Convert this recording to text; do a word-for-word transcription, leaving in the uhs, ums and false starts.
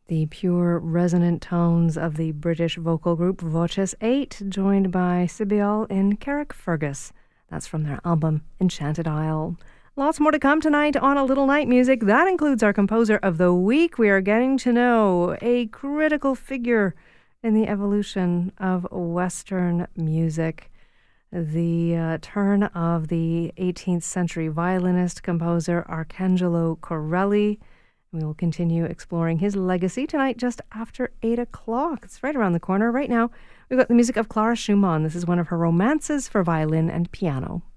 The pure resonant tones of the British vocal group Voces eight, joined by Sibiol in Carrickfergus. That's from their album Enchanted Isle. Lots more to come tonight on A Little Night Music. That includes our composer of the week. We are getting to know a critical figure in the evolution of Western music. The uh, turn of the eighteenth century violinist composer Arcangelo Corelli. We will continue exploring his legacy tonight just after eight o'clock. It's right around the corner. Right now, we've got the music of Clara Schumann. This is one of her romances for violin and piano.